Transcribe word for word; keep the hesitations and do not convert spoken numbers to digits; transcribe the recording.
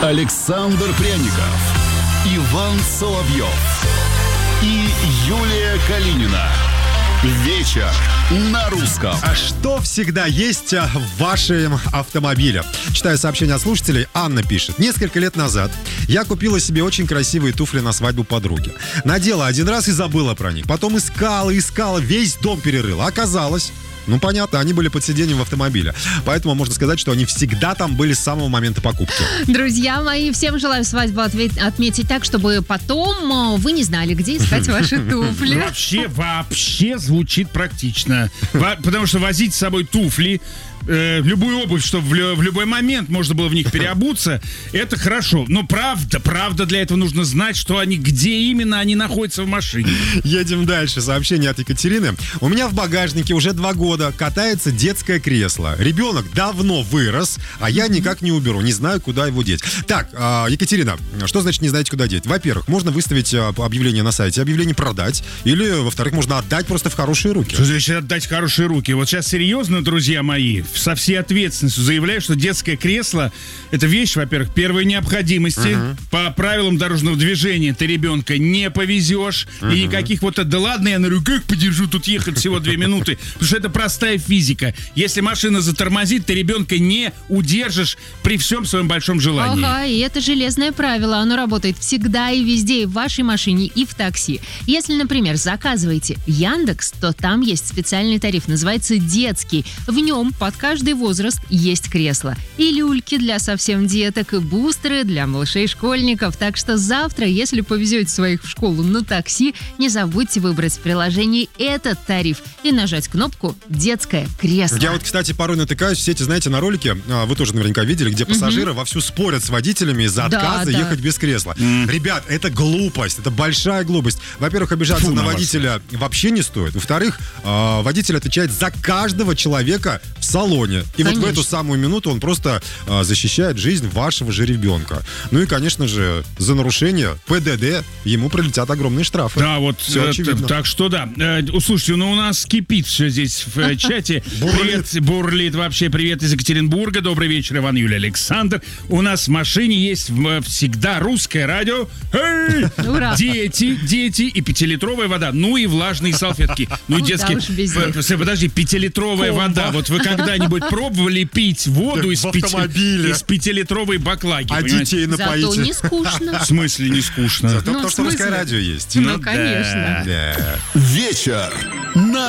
Александр Пряников, Иван Соловьев и Юлия Калинина. Вечер на русском. А что всегда есть в вашем автомобиле? Читаю сообщение от слушателей. Анна пишет. Несколько лет назад я купила себе очень красивые туфли на свадьбу подруги. Надела один раз и забыла про них. Потом искала, искала, весь дом перерыла. Оказалось... Ну, понятно, они были под сиденьем в автомобиле. Поэтому можно сказать, что они всегда там были с самого момента покупки. Друзья мои, всем желаю свадьбу ответ- отметить так, чтобы потом вы не знали, где искать ваши туфли. Вообще, вообще звучит практично. Во- потому что возить с собой туфли, э, любую обувь, чтобы в, лю- в любой момент можно было в них переобуться, это хорошо. Но правда, правда, для этого нужно знать, что они, где именно они находятся в машине. Едем дальше. Сообщение от Екатерины. У меня в багажнике уже два года катается детское кресло. Ребенок давно вырос, а я никак не уберу. Не знаю, куда его деть. Так, Екатерина, что значит не знаете, куда деть? Во-первых, можно выставить объявление на сайте, объявление продать. Или, во-вторых, можно отдать просто в хорошие руки. Что значит отдать в хорошие руки? Вот сейчас серьезно, друзья мои, со всей ответственностью заявляю, что детское кресло — это вещь, во-первых, первой необходимости. Uh-huh. По правилам дорожного движения ты ребенка не повезешь. Uh-huh. И никаких вот... Да ладно, я на руках подержу, тут ехать всего две минуты. Потому что это простая физика. Если машина затормозит, ты ребенка не удержишь при всем своем большом желании. Ага, и это железное правило. Оно работает всегда и везде, и в вашей машине, и в такси. Если, например, заказываете Яндекс, то там есть специальный тариф, называется детский. В нем под каждый возраст есть кресло. И люльки для совсем деток, и бустеры для малышей-школьников. Так что завтра, если повезете своих в школу на такси, не забудьте выбрать в приложении этот тариф и нажать кнопку «Детское кресло». Я вот, кстати, порой натыкаюсь в сети, знаете, на ролики, вы тоже наверняка видели, где пассажиры угу. вовсю спорят с водителями из-за да, отказа да. ехать без кресла. Mm. Ребят, это глупость, это большая глупость. Во-первых, обижаться Фу, на водителя вас. вообще не стоит. Во-вторых, водитель отвечает за каждого человека в салоне. И конечно. вот в эту самую минуту он просто защищает жизнь вашего же ребенка. Ну и, конечно же, за нарушение ПДД ему прилетят огромные штрафы. Да, вот, все очевидно. Так что да. Слушайте, ну у нас кипит все здесь в чате. Привет, бурлит вообще. Привет из Екатеринбурга. Добрый вечер, Иван, Юлия, Александр. У нас в машине есть всегда русское радио. Эй! Ура! Дети, дети и пятилитровая вода. Ну и влажные салфетки. Ну и детские... Подожди, пятилитровая вода. Вот вы когда-нибудь пробовали пить воду из, пяти... из пятилитровой баклаги? А понимаете? детей напоите? Зато не скучно. В смысле не скушно? Зато ну, потому, что русское радио есть. Ну, конечно. Да. Вечер